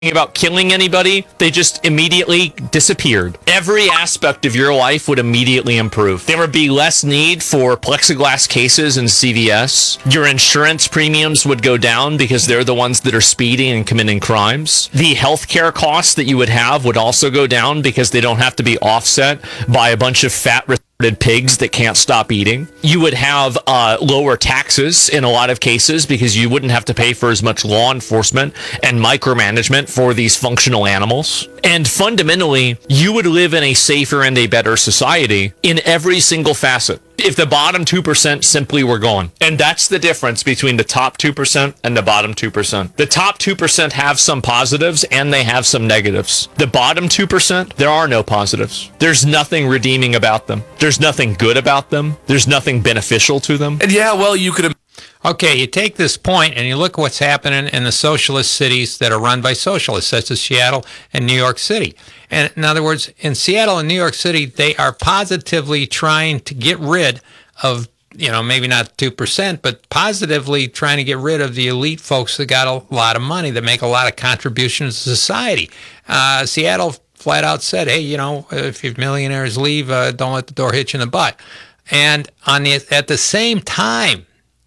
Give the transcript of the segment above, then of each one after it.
about killing anybody, they just immediately disappeared. Every aspect of your life would immediately improve. There would be less need for plexiglass cases in CVS. Your insurance premiums would go down because they're the ones that are speeding and committing crimes. The healthcare costs that you would have would also go down because they don't have to be offset by a bunch of fat pigs that can't stop eating. You would have lower taxes in a lot of cases because you wouldn't have to pay for as much law enforcement and micromanagement for these functional animals. And fundamentally, you would live in a safer and a better society in every single facet if the bottom 2% simply were gone. And that's the difference between the top 2% and the bottom 2%. The top 2% have some positives and they have some negatives. The bottom 2%, there are no positives. There's nothing redeeming about them. There's nothing good about them. There's nothing beneficial to them. And yeah, well, you could... Okay, you take this point and you look at what's happening in the socialist cities that are run by socialists, such as Seattle and New York City. And in other words, in Seattle and New York City, they are positively trying to get rid of, maybe not 2%, but positively trying to get rid of the elite folks that got a lot of money, that make a lot of contributions to society. Seattle flat out said, hey, if your millionaires leave, don't let the door hit you in the butt. And at the same time,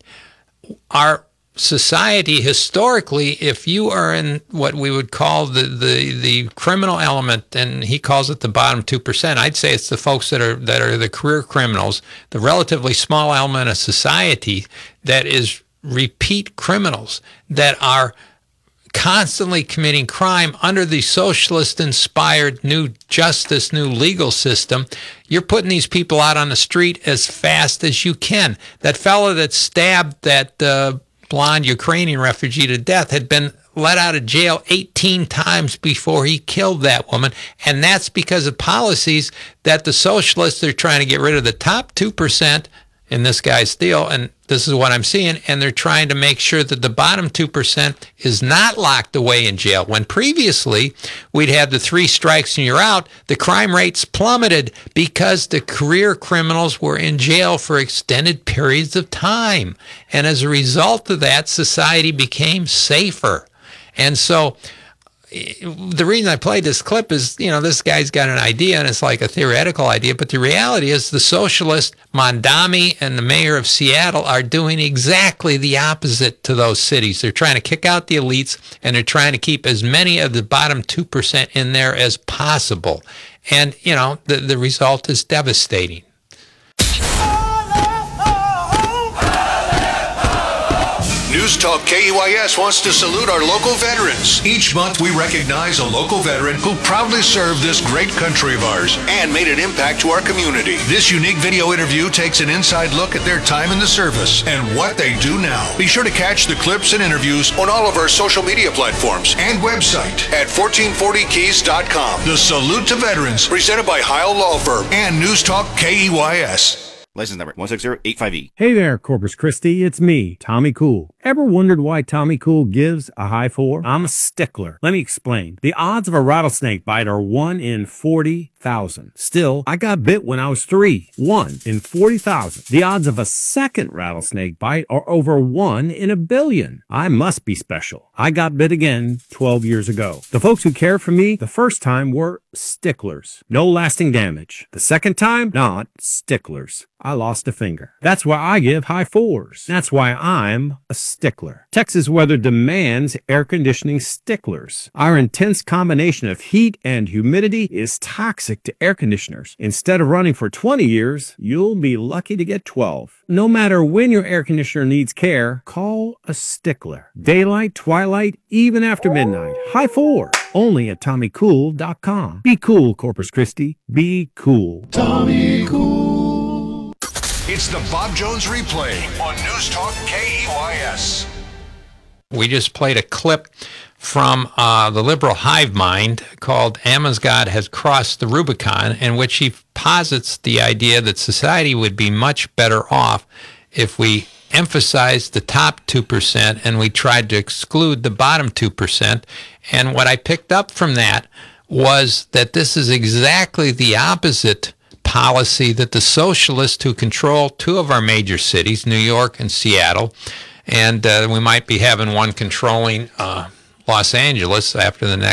our society historically, if you are in what we would call the criminal element, and he calls it the bottom 2%, I'd say it's the folks that are the career criminals, the relatively small element of society that is repeat criminals that are constantly committing crime under the socialist-inspired new justice, new legal system. You're putting these people out on the street as fast as you can. That fellow that stabbed that blonde Ukrainian refugee to death had been let out of jail 18 times before he killed that woman, and that's because of policies that the socialists are trying to get rid of the top 2% in this guy's deal, and this is what I'm seeing, and they're trying to make sure that the bottom 2% is not locked away in jail. When previously we'd have the 3 strikes and you're out, the crime rates plummeted because the career criminals were in jail for extended periods of time. And as a result of that, society became safer. And so the reason I played this clip is, this guy's got an idea and it's like a theoretical idea, but the reality is the socialist Mondami and the mayor of Seattle are doing exactly the opposite to those cities. They're trying to kick out the elites and they're trying to keep as many of the bottom 2% in there as possible. And, the result is devastating. News Talk KUIS wants to salute our local veterans. Each month we recognize a local veteran who proudly served this great country of ours and made an impact to our community. This unique video interview takes an inside look at their time in the service and what they do now. Be sure to catch the clips and interviews on all of our social media platforms and website at 1440keys.com. The Salute to Veterans, presented by Heil Law Firm and News Talk KUIS. License number 16085E. Hey there, Corpus Christi. It's me, Tommy Cool. Ever wondered why Tommy Cool gives a high 4? I'm a stickler. Let me explain. The odds of a rattlesnake bite are 1 in 40,000. Still, I got bit when I was 3. 1 in 40,000. The odds of a second rattlesnake bite are over 1 in a billion. I must be special. I got bit again 12 years ago. The folks who cared for me the first time were sticklers. No lasting damage. The second time, not sticklers. I lost a finger. That's why I give high 4s. That's why I'm a stickler. Texas weather demands air conditioning sticklers. Our intense combination of heat and humidity is toxic to air conditioners. Instead of running for 20 years, you'll be lucky to get 12. No matter when your air conditioner needs care, call a stickler. Daylight, twilight, even after midnight. High 4. Only at TommyCool.com. Be cool, Corpus Christi. Be cool. Tommy Cool. It's the Bob Jones Replay on News Talk KUIS. We just played a clip from the liberal hive mind called Amosgod Has Crossed the Rubicon, in which he posits the idea that society would be much better off if we emphasized the top 2% and we tried to exclude the bottom 2%. And what I picked up from that was that this is exactly the opposite policy that the socialists who control 2 of our major cities, New York and Seattle, and we might be having one controlling Los Angeles after the